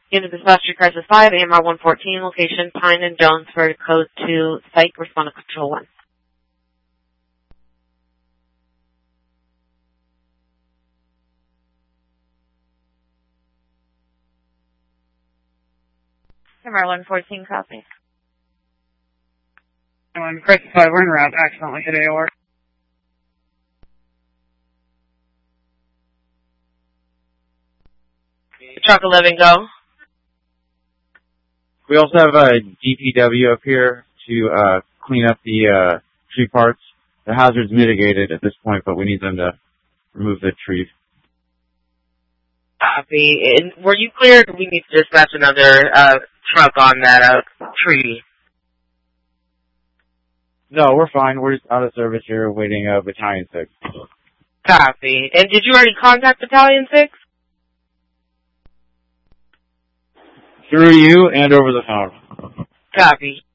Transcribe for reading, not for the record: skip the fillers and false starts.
Unit Dispatcher Crisis 5, AMR 114, location Pine and Jones for code 2, Psych, respond to Control 1. AMR 114, copy. Crisis 5, we're en route, accidentally hit AOR. Truck 11, go. We also have a DPW up here to clean up the tree parts. The hazard's mitigated at this point, but we need them to remove the trees. Copy. And were you clear? We need to dispatch another truck on that tree. No, we're fine. We're just out of service here waiting Battalion 6. Copy. And did you already contact Battalion 6? Through you and over the phone. Copy.